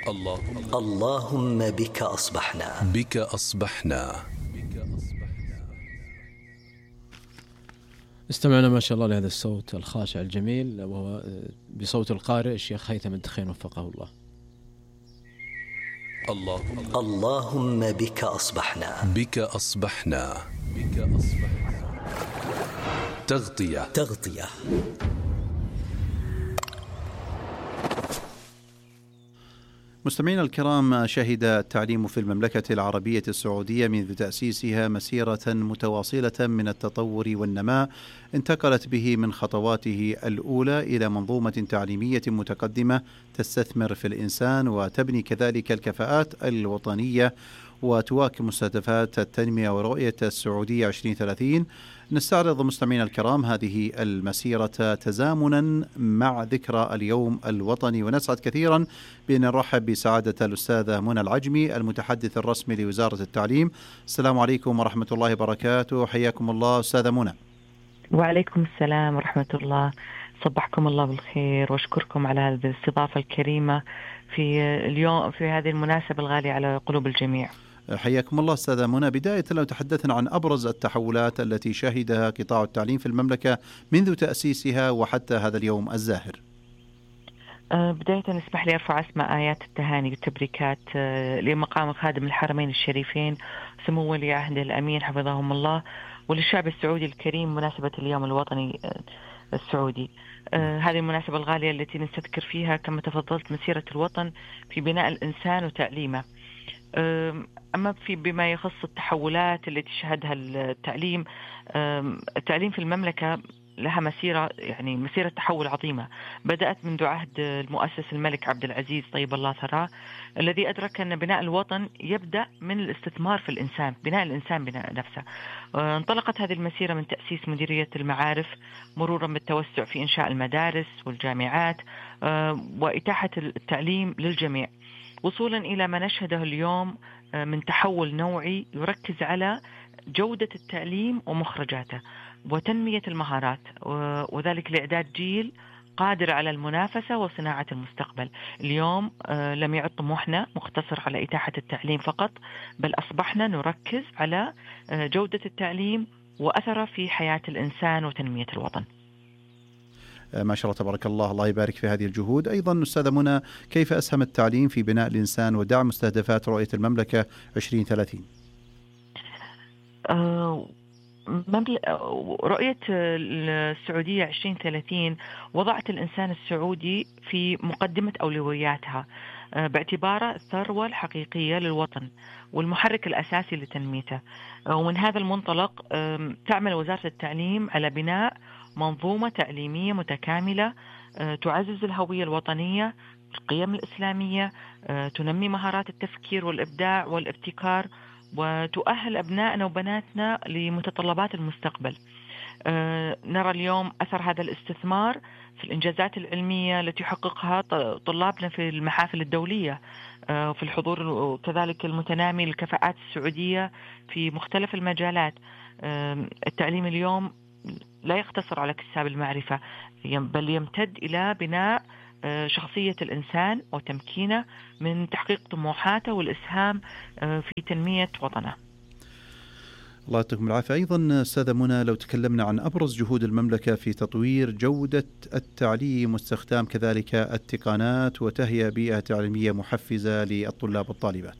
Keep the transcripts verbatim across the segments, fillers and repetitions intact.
اللهم اللهم بك أصبحنا بك أصبحنا. استمعنا ما شاء الله لهذا الصوت الخاشع الجميل، وهو بصوت القارئ الشيخ هيثم الدخين وفقه الله. اللهم اللهم بك أصبحنا بك أصبحنا بك أصبحنا. تغطية تغطية. مستمعينا الكرام، شهد التعليم في المملكة العربية السعودية منذ تأسيسها مسيرة متواصلة من التطور والنماء، انتقلت به من خطواته الأولى إلى منظومة تعليمية متقدمة تستثمر في الإنسان وتبني كذلك الكفاءات الوطنية وتواكب مستهدفات التنمية ورؤية السعودية عشرين ثلاثين. نستعرض مستمعينا الكرام هذه المسيرة تزامنا مع ذكرى اليوم الوطني، ونسعد كثيرا بأن نرحب بسعادة الأستاذة منى العجمي المتحدث الرسمي لوزارة التعليم. السلام عليكم ورحمة الله وبركاته، حياكم الله أستاذة منى. وعليكم السلام ورحمة الله، صبحكم الله بالخير واشكركم على هذه الاستضافة الكريمة في اليوم في هذه المناسبة الغالية على قلوب الجميع. حياكم الله أستاذة منى. بداية لو تحدثنا عن أبرز التحولات التي شهدها قطاع التعليم في المملكة منذ تأسيسها وحتى هذا اليوم الزاهر. بداية اسمح لي أرفع أسماء آيات التهاني والتبريكات لمقام خادم الحرمين الشريفين سمو ولي عهد الأمين حفظهم الله، وللشعب السعودي الكريم مناسبة اليوم الوطني السعودي. هذه المناسبة الغالية التي نستذكر فيها كما تفضلت مسيرة الوطن في بناء الإنسان وتعليمه. أما في بما يخص التحولات التي شهدها التعليم، التعليم في المملكة لها مسيرة يعني مسيرة تحول عظيمة بدأت منذ عهد المؤسس الملك عبد العزيز طيب الله ثراه، الذي أدرك أن بناء الوطن يبدأ من الاستثمار في الإنسان، بناء الإنسان بناء نفسه. انطلقت هذه المسيرة من تأسيس مديرية المعارف مرورا بالتوسع في إنشاء المدارس والجامعات وإتاحة التعليم للجميع، وصولا إلى ما نشهده اليوم من تحول نوعي يركز على جودة التعليم ومخرجاته وتنمية المهارات، وذلك لإعداد جيل قادر على المنافسة وصناعة المستقبل. اليوم لم يعد طموحنا مقتصر على إتاحة التعليم فقط، بل أصبحنا نركز على جودة التعليم وأثره في حياة الإنسان وتنمية الوطن. ما شاء الله تبارك الله، الله يبارك في هذه الجهود. أيضا أستاذة منى، كيف أسهم التعليم في بناء الإنسان ودعم مستهدفات رؤية المملكة عشرين ثلاثين؟ أه رؤية السعودية عشرين ثلاثين وضعت الإنسان السعودي في مقدمة أولوياتها باعتباره الثروة الحقيقية للوطن والمحرك الأساسي لتنميته. ومن هذا المنطلق تعمل وزارة التعليم على بناء منظومة تعليمية متكاملة تعزز الهوية الوطنية، القيم الإسلامية، تنمي مهارات التفكير والإبداع والابتكار، وتؤهل أبنائنا وبناتنا لمتطلبات المستقبل. نرى اليوم أثر هذا الاستثمار في الإنجازات العلمية التي يحققها طلابنا في المحافل الدولية، في الحضور وكذلك المتنامي للكفاءات السعودية في مختلف المجالات. التعليم اليوم لا يقتصر على اكتساب المعرفة، بل يمتد إلى بناء شخصية الإنسان وتمكينه من تحقيق طموحاته والإسهام في تنمية وطنه. الله يعطيكم العافية. أيضا أستاذة منى، لو تكلمنا عن أبرز جهود المملكة في تطوير جودة التعليم واستخدام كذلك التقنيات وتهيئة بيئة تعليمية محفزة للطلاب والطالبات.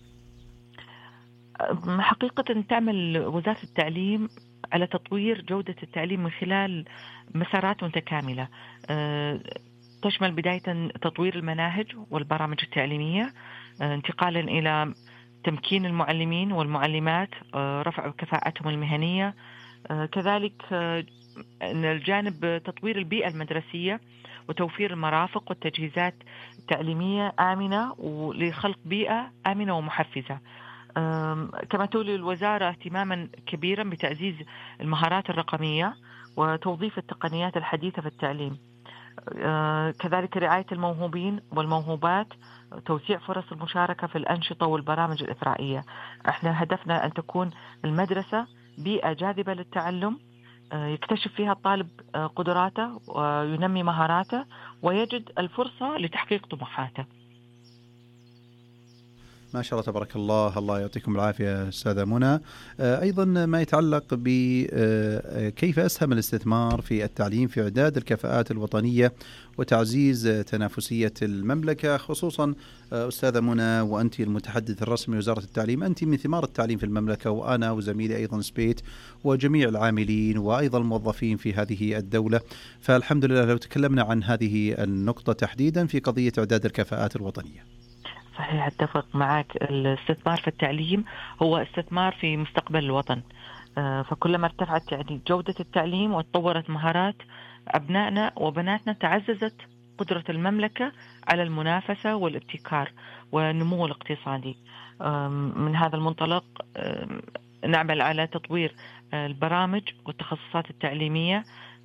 حقيقة تعمل وزارة التعليم على تطوير جودة التعليم من خلال مسارات متكاملة تشمل بداية تطوير المناهج والبرامج التعليمية، انتقالا إلى تمكين المعلمين والمعلمات، رفع كفاءتهم المهنية، كذلك الجانب تطوير البيئة المدرسية وتوفير المرافق والتجهيزات التعليمية آمنة ولخلق بيئة آمنة ومحفزة. كما تولي الوزارة اهتماما كبيرا بتعزيز المهارات الرقمية وتوظيف التقنيات الحديثة في التعليم، كذلك رعاية الموهوبين والموهوبات، توسيع فرص المشاركة في الأنشطة والبرامج الإثرائية. احنا هدفنا أن تكون المدرسة بيئة جاذبة للتعلم، يكتشف فيها الطالب قدراته وينمي مهاراته ويجد الفرصة لتحقيق طموحاته. ما شاء الله تبارك الله، الله يعطيكم العافية أستاذة منى. أيضا ما يتعلق بكيف أسهم الاستثمار في التعليم في إعداد الكفاءات الوطنية وتعزيز تنافسية المملكة، خصوصا أستاذة منى وأنت المتحدث الرسمي وزارة التعليم، أنت من ثمار التعليم في المملكة، وأنا وزميلي أيضا سبيت وجميع العاملين وأيضا الموظفين في هذه الدولة. فالحمد لله لو تكلمنا عن هذه النقطة تحديدا في قضية إعداد الكفاءات الوطنية. صحيح، أتفق معك. الاستثمار في التعليم هو استثمار في مستقبل الوطن. فكلما ارتفعت يعني جودة التعليم وتطورت مهارات أبنائنا وبناتنا تعززت قدرة المملكة على المنافسة والابتكار والنمو الاقتصادي. من هذا المنطلق نعمل على تطوير البرامج والتخصصات التعليمية،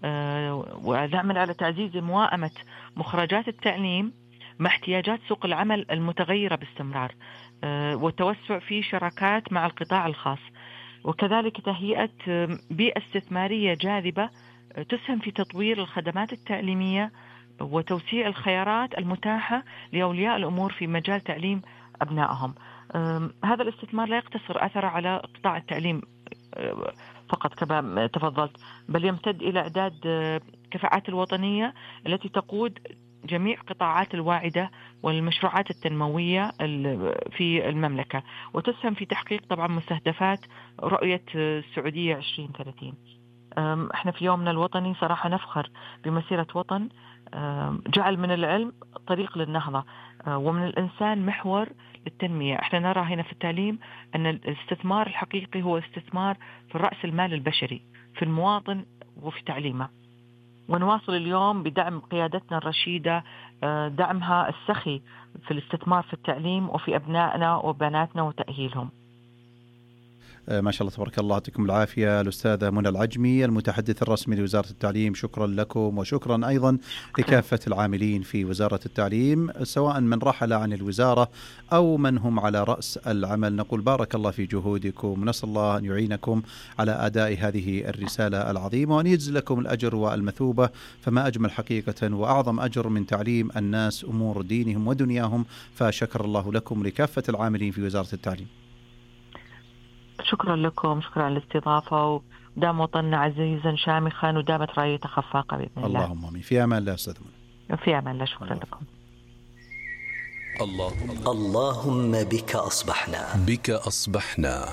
ونعمل على تعزيز موائمة مخرجات التعليم مع احتياجات سوق العمل المتغيرة باستمرار، والتوسع في شراكات مع القطاع الخاص، وكذلك تهيئة بيئة استثمارية جاذبة تسهم في تطوير الخدمات التعليمية وتوسيع الخيارات المتاحة لأولياء الأمور في مجال تعليم أبنائهم. هذا الاستثمار لا يقتصر أثره على قطاع التعليم فقط كما تفضلت، بل يمتد إلى إعداد كفاءات الوطنية التي تقود جميع قطاعات الواعدة والمشروعات التنموية في المملكة، وتسهم في تحقيق طبعا مستهدفات رؤية السعودية عشرين ثلاثين. احنا في يومنا الوطني صراحة نفخر بمسيرة وطن جعل من العلم طريق للنهضة ومن الإنسان محور للتنمية. احنا نرى هنا في التعليم أن الاستثمار الحقيقي هو استثمار في رأس المال البشري في المواطن وفي تعليمه، ونواصل اليوم بدعم قيادتنا الرشيدة دعمها السخي في الاستثمار في التعليم وفي أبنائنا وبناتنا وتأهيلهم. ما شاء الله تبارك الله، يعطيكم العافية. الأستاذة منى العجمي المتحدث الرسمي لوزارة التعليم، شكرا لكم وشكرا أيضا لكافة العاملين في وزارة التعليم سواء من رحل عن الوزارة أو من هم على رأس العمل. نقول بارك الله في جهودكم، ونسأل الله أن يعينكم على أداء هذه الرسالة العظيمة وأن يجزل لكم الأجر والمثوبة، فما أجمل حقيقة وأعظم أجر من تعليم الناس أمور دينهم ودنياهم. فشكر الله لكم لكافة العاملين في وزارة التعليم. شكرا لكم، شكرا على الاستضافة، ودام وطننا عزيزا شامخا ودامت رايته خفاقة بإذن الله. اللهم آمين. في أمان الله أستاذ منى. في أمان الله. شكرا الله. لكم. اللهم اللهم بك أصبحنا بك أصبحنا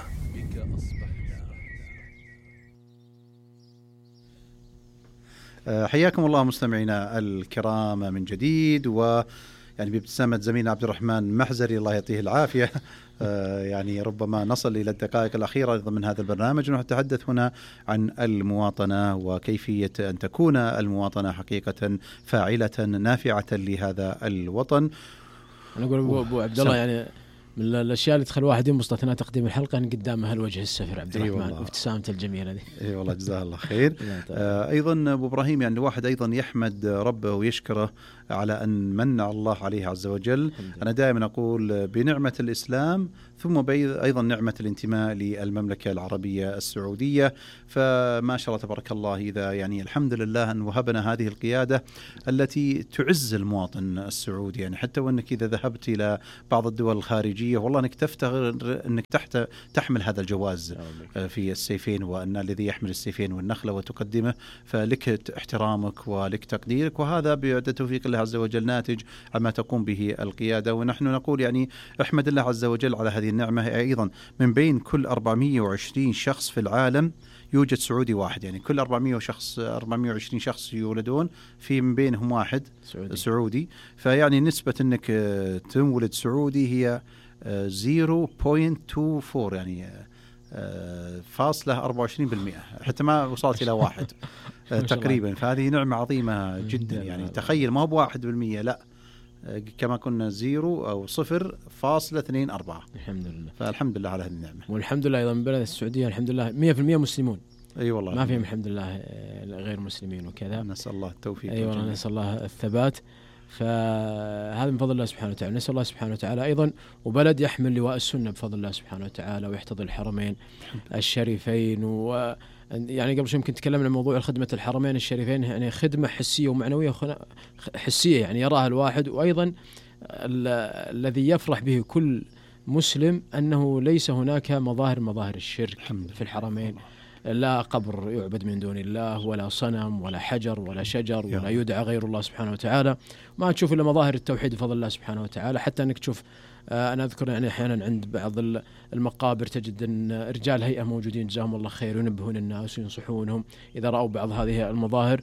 حياكم الله مستمعينا الكرام من جديد، و يعني بابتسامة زميلنا عبد الرحمن محزري الله يعطيه العافية. يعني ربما نصل إلى الدقائق الأخيرة ضمن هذا البرنامج، ونتحدث هنا عن المواطنة وكيفية أن تكون المواطنة حقيقة فاعلة نافعة لهذا الوطن. أنا أقول أبو, أبو عبد الله، يعني من الأشياء اللي تخلي واحد ينبسط أثناء تقديم الحلقة أن قدام هالوجه السفر عبد الرحمن أيوة وابتسامته الجميلة دي. اي أيوة والله جزاه الله خير. آه أيضا أبو إبراهيم، يعني الواحد أيضا يحمد ربه ويشكره على أن من الله عليه عز وجل. أنا دائما أقول بنعمة الإسلام ثم أيضا نعمة الانتماء للمملكة العربية السعودية. فما شاء الله تبارك الله، إذا يعني الحمد لله أن وهبنا هذه القيادة التي تعز المواطن السعودي. يعني حتى وأنك إذا ذهبت إلى بعض الدول الخارجية والله أنك تفتخر أنك تحت تحمل هذا الجواز في السيفين، وأن الذي يحمل السيفين والنخلة وتقدمه، فلك احترامك ولك تقديرك، وهذا بعد توفيق الله عز وجل ناتج عما تقوم به القيادة. ونحن نقول يعني احمد الله عز وجل على هذه النعمة. أيضا من بين كل أربعمائة وعشرين شخص في العالم يوجد سعودي واحد، يعني كل أربعمائة شخص أربعمائة وعشرين شخص يولدون في من بينهم واحد سعودي, سعودي. فيعني نسبة أنك تولد سعودي هي صفر فاصلة اثنين وعشرين، يعني فاصلة أربعة وعشرين بالمئة، حتى ما وصلت إلى واحد تقريبا. فهذه نعمة عظيمة جدا. يعني تخيل ما هو بواحد بالمئة، لا كما كنا زيرو أو صفر فاصلة اثنين أربعة. الحمد لله. فالحمد لله على هذه النعمة. والحمد لله أيضا بلد السعودية الحمد لله مية في المية مسلمون. أي أيوة والله ما فيهم الحمد لله غير مسلمين وكذا. نسأل الله التوفيق. أي أيوة والله نسأل الله الثبات. فهذا من فضل الله سبحانه وتعالى. نسأل الله سبحانه وتعالى أيضا، وبلد يحمل لواء السنة بفضل الله سبحانه وتعالى ويحتضن الحرمين الشريفين. و يعني قبل شوي يمكن تكلمنا عن موضوع خدمة الحرمين الشريفين، يعني خدمة حسية ومعنوية حسية يعني يراها الواحد، وأيضا الذي يفرح به كل مسلم أنه ليس هناك مظاهر مظاهر الشرك في الحرمين، لا قبر يعبد من دون الله، ولا صنم، ولا حجر، ولا شجر، ولا يدعى غير الله سبحانه وتعالى. ما تشوف إلا مظاهر التوحيد بفضل الله سبحانه وتعالى. حتى أنك تشوف، أنا أذكر يعني أحيانا عند بعض المقابر تجد أن رجال هيئة موجودين جزاهم الله خير ينبهون الناس وينصحونهم إذا رأوا بعض هذه المظاهر،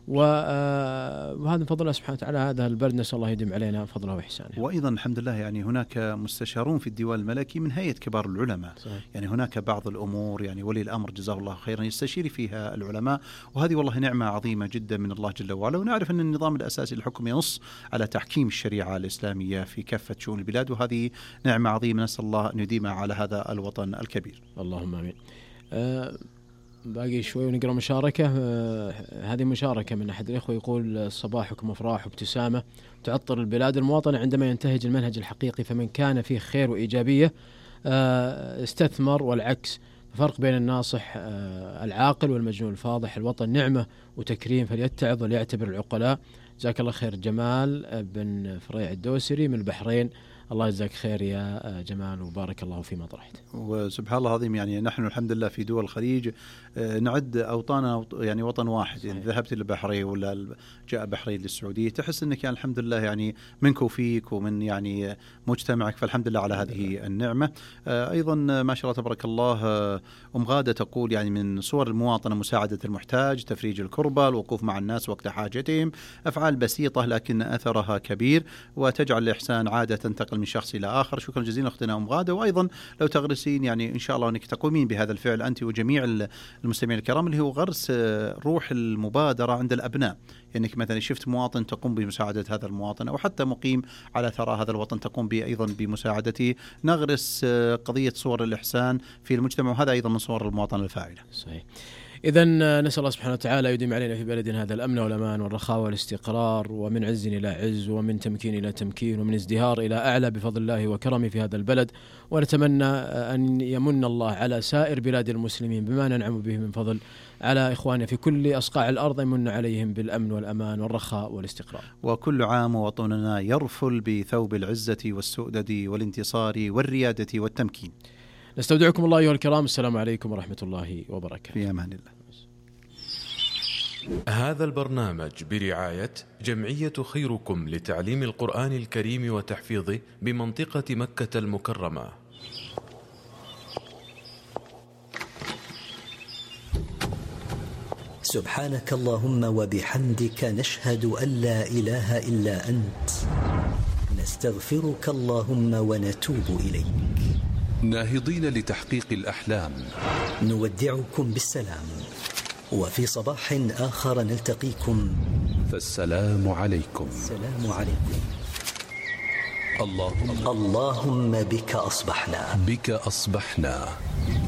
وهذا من فضل الله سبحانه وتعالى. هذا البلد نسأل الله يديم علينا فضله وإحسانه. وأيضا الحمد لله يعني هناك مستشارون في الديوان الملكي من هيئة كبار العلماء. صحيح. يعني هناك بعض الأمور يعني ولي الأمر جزاه الله خيرا يستشير فيها العلماء، وهذه والله نعمة عظيمة جدا من الله جل وعلا. ونعرف أن النظام الأساسي للحكم ينص على تحكيم الشريعة الإسلامية في كافة شؤون البلاد، وهذه نعمة عظيمة نسأل الله أن يديمها على هذا الوطن الكبير. اللهم آمين. أه باقي شوي ونقرأ مشاركة. آه هذه مشاركة من أحد الإخوة يقول: صباحكم أفراح وابتسامة تعطر البلاد المواطنة عندما ينتهج المنهج الحقيقي، فمن كان فيه خير وإيجابية آه استثمر، والعكس. فرق بين الناصح آه العاقل والمجنون الفاضح. الوطن نعمة وتكريم، فليتعظ وليعتبر العقلاء. جزاك الله خير. جمال بن فريع الدوسري من البحرين. الله يجزاك خير يا جمال، وبارك الله فيما طرحت. وسبحان الله العظيم، يعني نحن الحمد لله في دول الخليج نعد أوطاننا يعني وطن واحد. يعني ذهبت للبحرين ولا جاء بحرين للسعودية تحس أنك يعني الحمد لله يعني منك وفيك ومن يعني مجتمعك، فالحمد لله على هذه النعمة. أيضا ما شاء الله تبارك الله أم غادة تقول يعني من صور المواطنة مساعدة المحتاج، تفريج الكربة، الوقوف مع الناس وقت حاجتهم، أفعال بسيطة لكن أثرها كبير وتجعل الإحسان عادة تنتقل من شخص إلى آخر. شكرا جزيلا أختنا أم غادة. وأيضا لو تغرسين يعني إن شاء الله أنك تقومين بهذا الفعل أنت وجميع المستمعين الكرام، اللي هو غرس روح المبادرة عند الأبناء. يعني مثلا شفت مواطن تقوم بمساعدة هذا المواطن، أو حتى مقيم على ثرى هذا الوطن تقوم به أيضا بمساعدته. نغرس قضية صور الإحسان في المجتمع، وهذا أيضا من صور المواطنة الفاعلة. صحيح. إذن نسأل الله سبحانه وتعالى يديم علينا في بلدنا هذا الأمن والأمان والرخاء والاستقرار، ومن عز إلى عز، ومن تمكين إلى تمكين، ومن ازدهار إلى أعلى بفضل الله وكرمه في هذا البلد. ونتمنى أن يمن الله على سائر بلاد المسلمين بما ننعم به من فضل على إخواننا في كل أصقاع الأرض، يمن عليهم بالأمن والأمان والرخاء والاستقرار. وكل عام وطننا يرفل بثوب العزة والسؤدد والانتصار والريادة والتمكين. نستودعكم الله أيها الكرام. السلام عليكم ورحمة الله وبركاته. في أمان الله. هذا البرنامج برعاية جمعية خيركم لتعليم القرآن الكريم وتحفيظه بمنطقة مكة المكرمة. سبحانك اللهم وبحمدك، نشهد أن لا إله إلا أنت، نستغفرك اللهم ونتوب إليك. ناهضين لتحقيق الأحلام، نودعكم بالسلام، وفي صباح آخر نلتقيكم، فالسلام عليكم. السلام عليكم. اللهم اللهم بك أصبحنا بك أصبحنا